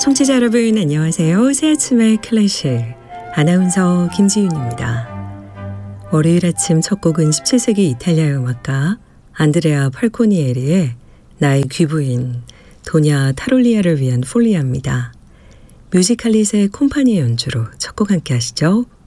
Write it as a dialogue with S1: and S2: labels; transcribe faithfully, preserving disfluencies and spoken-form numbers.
S1: 청취자 여러분 안녕하세요. 새 아침의 클래식 아나운서 김지윤입니다. 월요일 아침 첫 곡은 십칠 세기 이탈리아 음악가 안드레아 팔코니에리의 나의 귀부인 도냐 타롤리아를 위한 폴리아입니다. 뮤지칼릿의 콤파니의 연주로 첫 곡 함께 하시죠.